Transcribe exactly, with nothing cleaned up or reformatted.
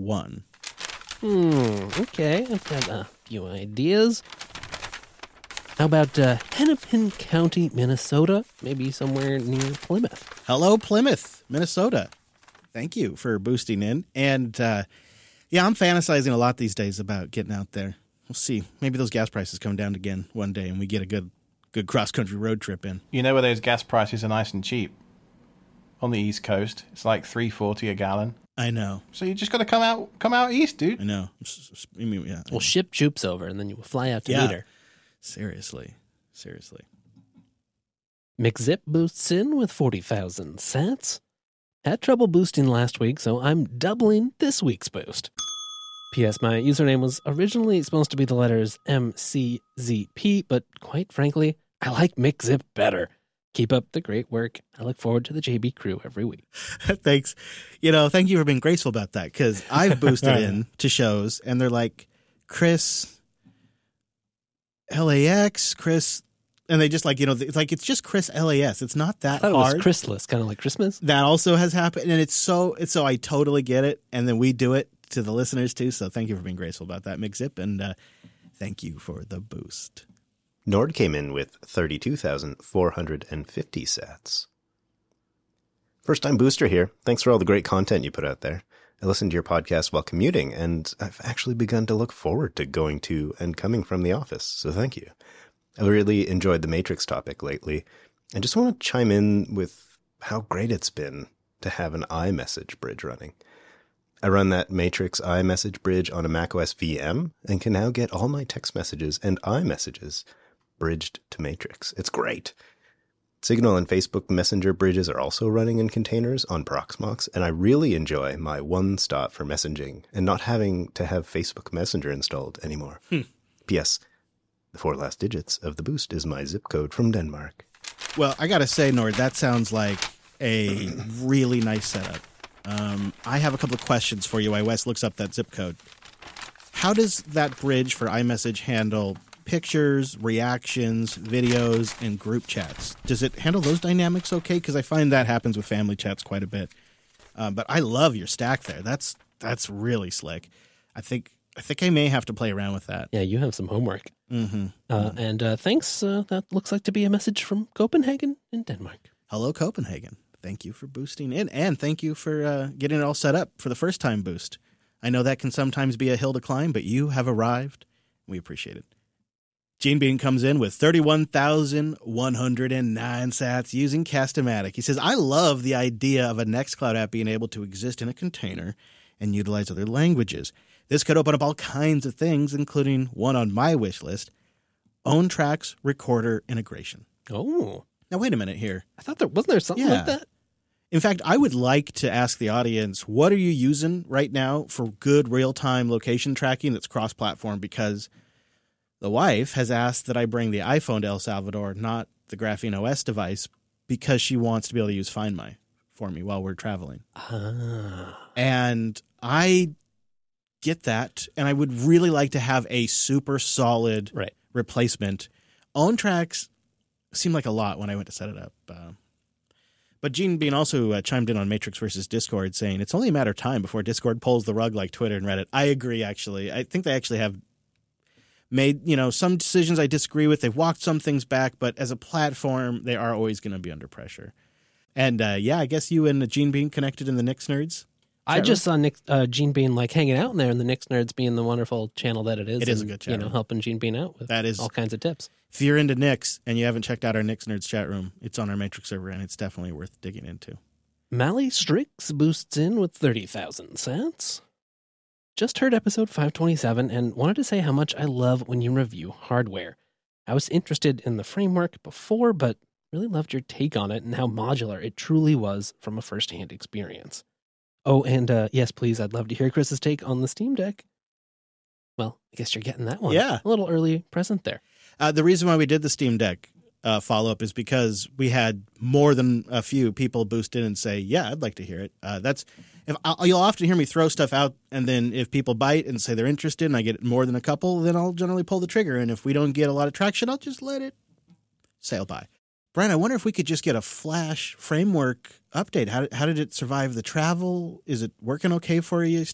one. Hmm, okay. I've got a few ideas. How about uh, Hennepin County, Minnesota? Maybe somewhere near Plymouth. Hello, Plymouth, Minnesota. Thank you for boosting in. And, uh, yeah, I'm fantasizing a lot these days about getting out there. We'll see. Maybe those gas prices come down again one day and we get a good good cross-country road trip in. You know where those gas prices are nice and cheap? On the East Coast. It's like three forty a gallon. I know. So you just got to come out come out east, dude. I know. I mean, yeah. We'll ship Joops over, and then you will fly out to Yeah. meet her. Seriously. Seriously. McZip boosts in with forty thousand sats. Had trouble boosting last week, so I'm doubling this week's boost. P S. My username was originally supposed to be the letters M C Z P, but quite frankly, I like McZip better. Keep up the great work. I look forward to the J B crew every week. Thanks. You know, thank you for being graceful about that, because I've boosted in to shows, and they're like, Chris L A X, Chris, and they just like, you know, it's like, it's just Chris L A S. It's not that I thought hard. it was Christmas, kind of like Christmas. That also has happened, and it's so, it's so I totally get it, and then we do it to the listeners too, so thank you for being graceful about that, McZip, and uh, thank you for the boost. Nord came in with thirty-two thousand four hundred fifty sats. First-time booster here. Thanks for all the great content you put out there. I listened to your podcast while commuting, and I've actually begun to look forward to going to and coming from the office, so thank you. I really enjoyed the Matrix topic lately. I just want to chime in with how great it's been to have an iMessage bridge running. I run that Matrix iMessage bridge on a macOS V M and can now get all my text messages and iMessages bridged to Matrix. It's great. Signal and Facebook Messenger bridges are also running in containers on Proxmox, and I really enjoy my one-stop for messaging and not having to have Facebook Messenger installed anymore. Hmm. P S. The four last digits of the boost is my zip code from Denmark. Well, I got to say, Nord, that sounds like a really nice setup. Um, I have a couple of questions for you while Wes looks up that zip code. How does that bridge for iMessage handle pictures, reactions, videos, and group chats? Does it handle those dynamics okay? Because I find that happens with family chats quite a bit. Um, but I love your stack there. That's that's really slick. I think I think I may have to play around with that. Yeah, you have some homework. Mm-hmm. Uh, and uh, thanks. Uh, that looks like to be a message from Copenhagen in Denmark. Hello, Copenhagen. Thank you for boosting in, and thank you for uh, getting it all set up for the first time boost. I know that can sometimes be a hill to climb, but you have arrived. We appreciate it. Gene Bean comes in with thirty-one thousand one hundred nine sats using Cast-O-Matic. He says, I love the idea of a Nextcloud app being able to exist in a container and utilize other languages. This could open up all kinds of things, including one on my wish list, Own Tracks Recorder integration. Oh. Now, wait a minute here. I thought there wasn't there something Yeah. like that? In fact, I would like to ask the audience, what are you using right now for good real-time location tracking that's cross-platform? Because the wife has asked that I bring the iPhone to El Salvador, not the Graphene O S device, because she wants to be able to use Find My for me while we're traveling. Ah. And I get that, and I would really like to have a super solid Right. replacement. Own Tracks seemed like a lot when I went to set it up. Uh, but Gene Bean also uh, chimed in on Matrix versus Discord, saying it's only a matter of time before Discord pulls the rug like Twitter and Reddit. I agree, actually. I think they actually have made, you know, some decisions I disagree with. They've walked some things back, but as a platform, they are always going to be under pressure. And uh, yeah, I guess you and Gene Bean connected in the Nix Nerds. I just saw Nick, uh, Gene Bean like hanging out in there, and the Nix Nerds being the wonderful channel that it is. It is and, a good chat You know, room. helping Gene Bean out with That is- all kinds of tips. If you're into Nix and you haven't checked out our Nix Nerds chat room, it's on our Matrix server, and it's definitely worth digging into. Mally Strix boosts in with thirty thousand cents. Just heard episode five twenty-seven and wanted to say how much I love when you review hardware. I was interested in the framework before, but really loved your take on it and how modular it truly was from a first-hand experience. Oh, and uh, yes, please, I'd love to hear Chris's take on the Steam Deck. Well, I guess you're getting that one. Yeah. A little early present there. Uh, the reason why we did the Steam Deck uh, follow-up is because we had more than a few people boost in and say, yeah, I'd like to hear it. Uh, that's if I'll, You'll often hear me throw stuff out, and then if people bite and say they're interested and I get more than a couple, then I'll generally pull the trigger. And if we don't get a lot of traction, I'll just let it sail by. Brian, I wonder if we could just get a Flash framework update. How, how did it survive the travel? Is it working okay for you?